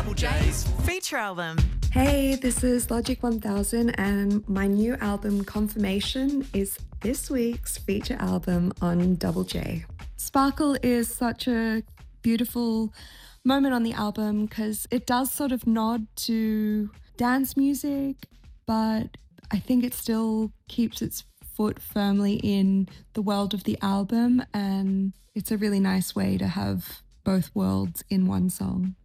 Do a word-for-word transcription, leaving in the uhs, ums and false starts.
Double J's feature album. Hey, this is Logic one thousand, and my new album Confirmation is this week's feature album on Double J. Sparkle is such a beautiful moment on the album because it does sort of nod to dance music, but I think it still keeps its foot firmly in the world of the album, and it's a really nice way to have both worlds in one song.